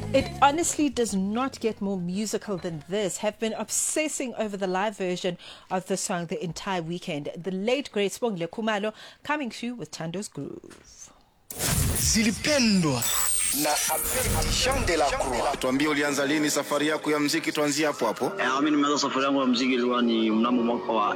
It honestly does not get more musical than this. Have been obsessing over the live version of the song the entire weekend. The late great Sibongile Khumalo coming through with Tando's Groove. Zilipendwa na Jean de la Croix. Tuambie ulianza lini safari yako ya muziki, tuanzie hapo hapo. Mimi nimeanza safari yangu ya muziki ilikuwa ni mnamo mwaka wa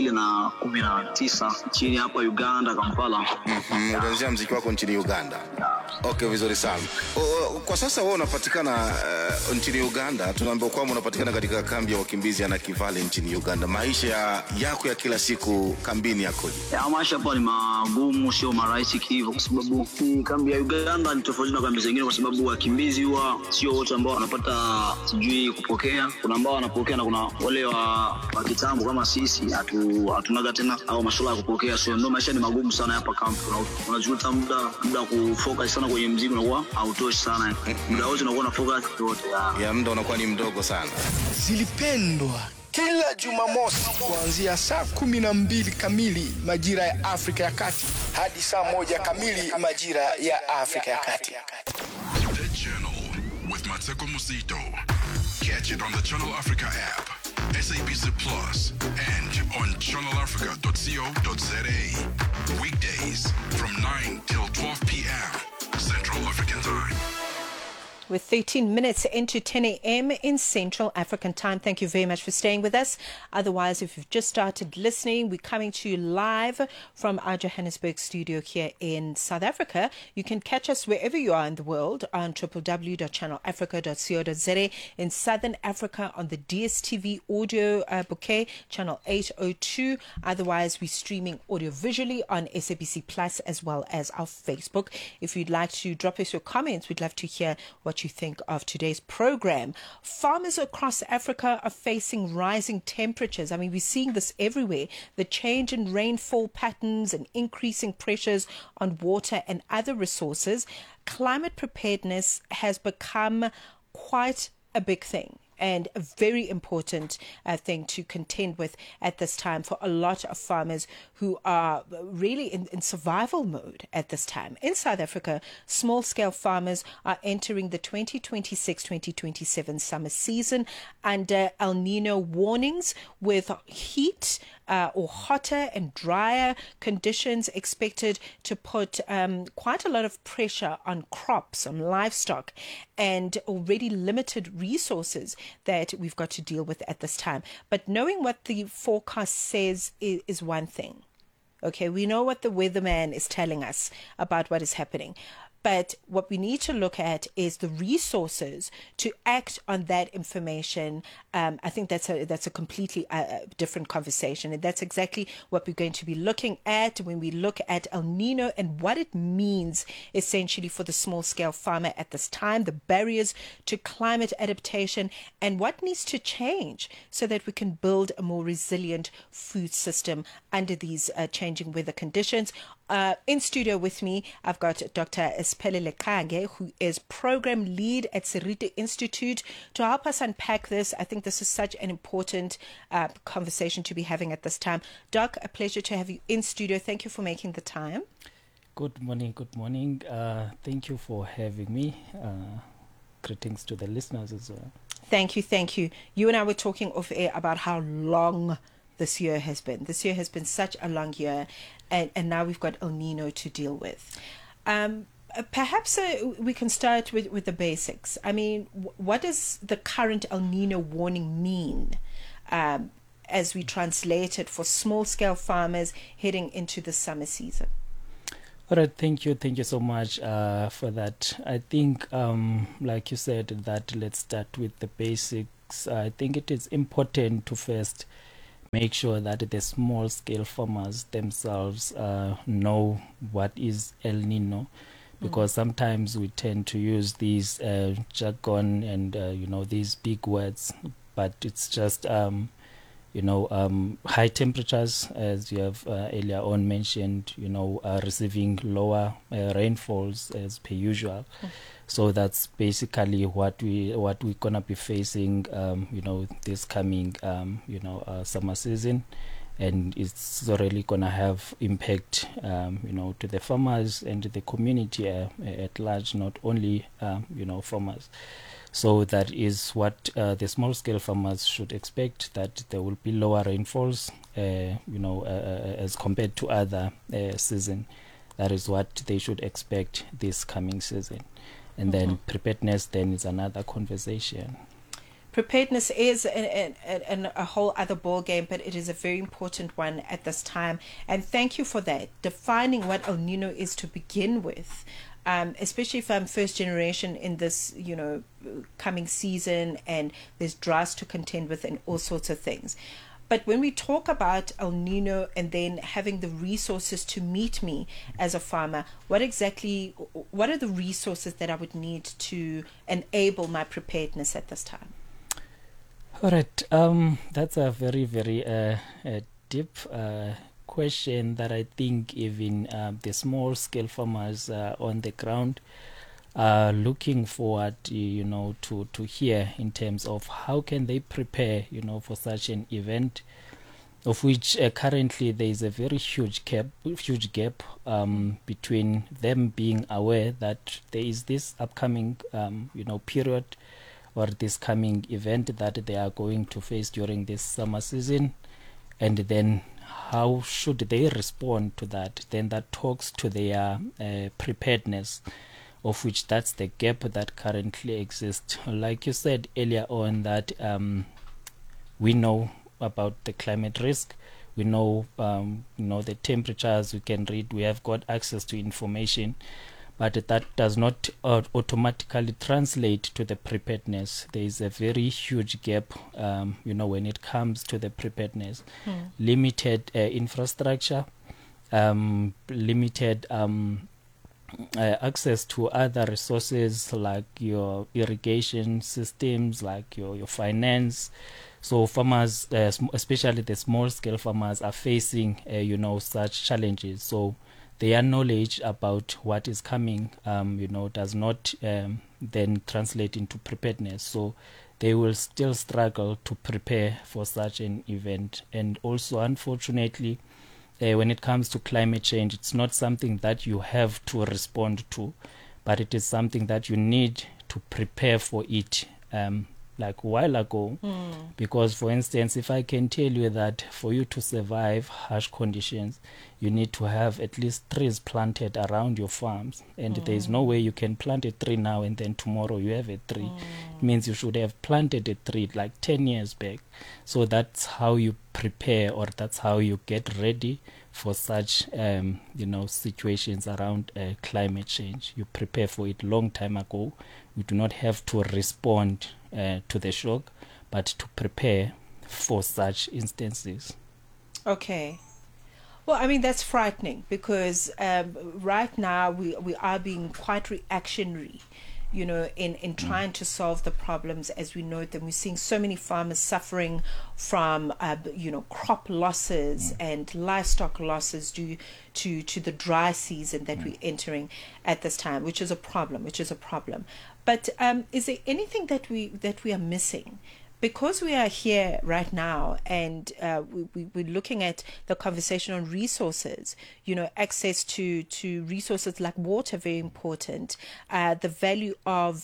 2019 chini hapa Uganda, Kampala. Ulianzia muziki wako nchini Uganda. Okay, vizuri sana. Kwa sasa wewe unapatikana nchini Uganda. Tunaambiwa kwamba unapatikana katika kambi ya wakimbizi ya Nakivale nchini Uganda. Maisha yako ya kila siku kambini yakoje? Maisha hapa ni magumu, sio marahisi hivyo, kwa sababu kambi ya Uganda ni tofauti na kambi zingine, kwa sababu wakimbizi huwa sio wote ambao wanapata sijui kupokea. Kuna ambao wanapokea na kuna wale wa kitambo kama sisi hatunaga tena au masuala ya kupokea. So ndio maisha ni magumu sana hapa kambi. Unajuta muda kufocus sana kwenye muziki unakuwa hautoshi sana. Muda wote unakuwa na focus yote. Ya muda unakuwa ni mdogo sana. Zilipendwa kila Jumamosi kuanzia saa 12 kamili majira ya Afrika ya Kati hadi saa 1 kamili majira ya Afrika ya Kati. The Journal with Mateko Musito. Catch it on the Channel Africa app, SABC Plus, and on channelafrica.co.za. Weekdays from 9 till 12 p.m. Central African Time. With 13 minutes into 10 a.m. in Central African Time. Thank you very much for staying with us. Otherwise, if you've just started listening, we're coming to you live from our Johannesburg studio here in South Africa. You can catch us wherever you are in the world on www.channelafrica.co.za. In Southern Africa on the DSTV audio bouquet, channel 802. Otherwise, we're streaming audio visually on SABC Plus as well as our Facebook. If you'd like to drop us your comments, we'd love to hear what you think of today's program. Farmers across Africa are facing rising temperatures. I mean, we're seeing this everywhere. The change in rainfall patterns and increasing pressures on water and other resources. Climate preparedness has become quite a big thing and a very important thing to contend with at this time for a lot of farmers who are really in survival mode at this time. In South Africa, small-scale farmers are entering the 2026-2027 summer season under El Nino warnings, with heat or hotter and drier conditions expected to put quite a lot of pressure on crops, on livestock, and already limited resources that we've got to deal with at this time. But knowing what the forecast says is one thing. Okay, we know what the weatherman is telling us about what is happening. But what we need to look at is the resources to act on that information. I think that's a completely different conversation. And that's exactly what we're going to be looking at when we look at El Nino and what it means essentially for the small-scale farmer at this time, the barriers to climate adaptation, and what needs to change so that we can build a more resilient food system under these changing weather conditions. In studio with me, I've got Dr. Siphelele Khange, who is program lead at Seriti Institute, to help us unpack this. I think this is such an important conversation to be having at this time. Doc, a pleasure to have you in studio. Thank you for making the time. Good morning. Thank you for having me. Greetings to the listeners as well. Thank you. You and I were talking off air about how long this year has been. This year has been such a long year, and now we've got El Nino to deal with. Perhaps we can start with the basics. I mean, what does the current El Nino warning mean as we translate it for small-scale farmers heading into the summer season? All right, thank you so much for that. I think, like you said, that let's start with the basics. I think it is important to first make sure that the small-scale farmers themselves know what is El Nino, because sometimes we tend to use these jargon and these big words, but it's just high temperatures, as you have earlier on mentioned, receiving lower rainfalls as per usual. So that's basically what we're gonna be facing, this coming, summer season. and it's really gonna have impact, to the farmers and the community at large, not only farmers. So that is what the small-scale farmers should expect, that there will be lower rainfalls, as compared to other season. That is what they should expect this coming season. And then preparedness then is another conversation. Preparedness is a whole other ball game, but it is a very important one at this time. And thank you for that. Defining what El Nino is to begin with, especially if I'm first generation in this, coming season, and there's droughts to contend with and all sorts of things. But when we talk about El Nino and then having the resources to meet me as a farmer, what are the resources that I would need to enable my preparedness at this time? All right. That's a very, very deep question that I think even the small-scale farmers on the ground are looking forward, to hear in terms of how can they prepare, for such an event, of which currently there is a very huge gap between them being aware that there is this upcoming, period, or this coming event that they are going to face during this summer season, and then how should they respond to that. Then that talks to their preparedness, of which that's the gap that currently exists. Like you said earlier on, that we know about the climate risk, we know the temperatures, we can read, we have got access to information, but that does not automatically translate to the preparedness. There is a very huge gap, when it comes to the preparedness. Limited infrastructure, limited access to other resources like your irrigation systems, like your finance. So farmers, especially the small-scale farmers, are facing, such challenges. So their knowledge about what is coming, does not then translate into preparedness. So they will still struggle to prepare for such an event. And also, unfortunately, when it comes to climate change, it's not something that you have to respond to, but it is something that you need to prepare for it, like a while ago. Because, for instance, if I can tell you that for you to survive harsh conditions, you need to have at least trees planted around your farms, and there is no way you can plant a tree now and then tomorrow you have a tree. It means you should have planted a tree like 10 years back. So that's how you prepare, or that's how you get ready for such situations around climate change. You prepare for it long time ago. You do not have to respond to the shock, but to prepare for such instances. Okay. Well, I mean, that's frightening, because right now we are being quite reactionary, in trying to solve the problems as we know them. We're seeing so many farmers suffering from, crop losses and livestock losses due to the dry season that we're entering at this time, which is a problem. But is there anything that we are missing? Because we are here right now, and we're looking at the conversation on resources, access to resources like water, very important. The value of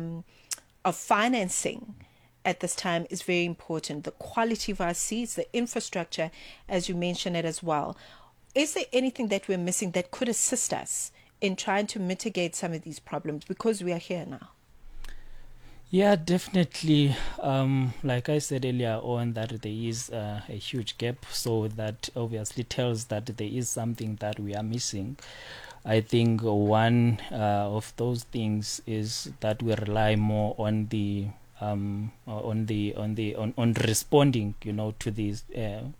financing at this time is very important. The quality of our seeds, the infrastructure, as you mentioned it as well. Is there anything that we're missing that could assist us in trying to mitigate some of these problems, because we are here now? Yeah, definitely. Like I said earlier on, that there is a huge gap, so that obviously tells that there is something that we are missing. I think one of those things is that we rely more on responding, to these